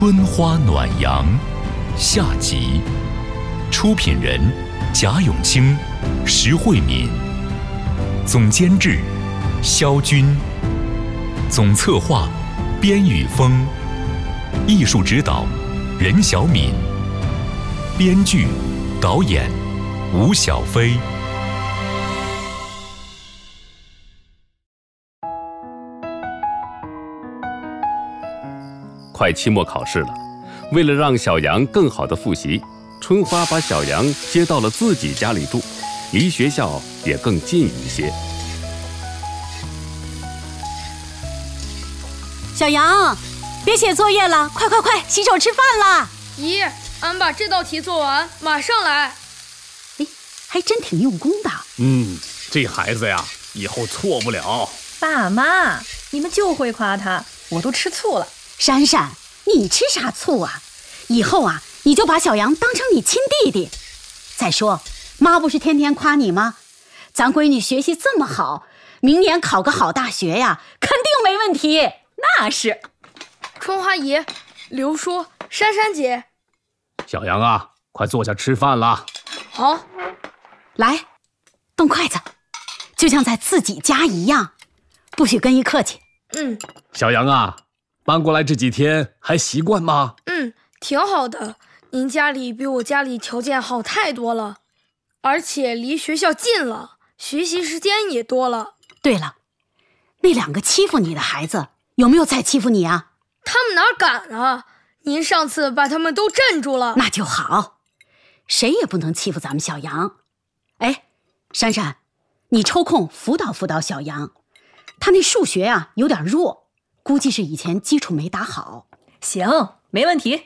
春花暖阳，下集，出品人贾永清、石慧敏，总监制肖军，总策划边雨峰，艺术指导任小敏，编剧导演吴小飞。 快期末考试了，为了让小杨更好的复习，春花把小杨接到了自己家里住，离学校也更近一些。 小杨，别写作业了，快，洗手吃饭啦！ 姨，俺把这道题做完，马上来。 哎，还真挺用功的。 这孩子呀，以后错不了。 爸妈，你们就会夸他，我都吃醋了。 珊珊，你吃啥醋啊？以后啊，你就把小杨当成你亲弟弟。再说，妈不是天天夸你吗？咱闺女学习这么好，明年考个好大学呀，肯定没问题。 那是。 春花姨、刘叔、珊珊姐， 小杨啊，快坐下吃饭了。 好， 来，动筷子，就像在自己家一样，不许跟一客气。 小杨啊，搬过来这几天还习惯吗？ 挺好的。您家里比我家里条件好太多了，而且离学校近了，学习时间也多了。 对了，那两个欺负你的孩子有没有再欺负你啊？ 他们哪敢啊？您上次把他们都镇住了。 那就好，谁也不能欺负咱们小杨。哎，珊珊，你抽空辅导辅导小杨，他那数学啊有点弱，估计是以前基础没打好。 行，没问题。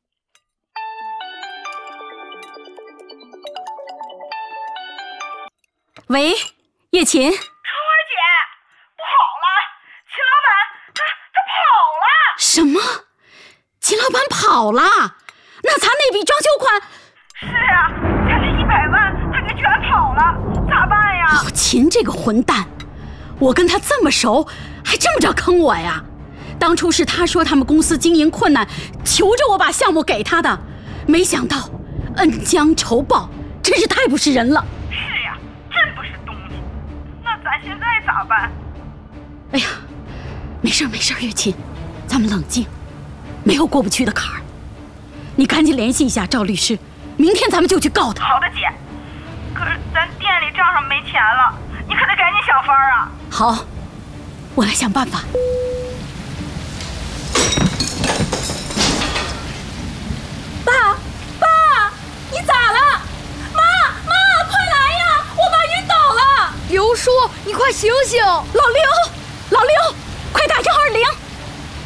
喂，叶琴。 春花姐，不好了，秦老板他跑了。 什么？秦老板跑了？那咱那笔装修款？ 是啊，咱这100万他给卷跑了，咋办呀？ 老秦这个混蛋，我跟他这么熟，还这么着坑我呀？当初是他说他们公司经营困难，求着我把项目给他的，没想到恩将仇报，真是太不是人了。 是呀，真不是东西。那咱现在咋办？ 哎呀，没事，月琴，咱们冷静，没有过不去的坎儿。你赶紧联系一下赵律师，明天咱们就去告他。 好的，姐。可是咱店里账上没钱了，你可得赶紧想法啊。 好，我来想办法。爸，你咋了？妈，快来呀！我妈晕倒了。 刘叔，你快醒醒！ 老刘，快打120。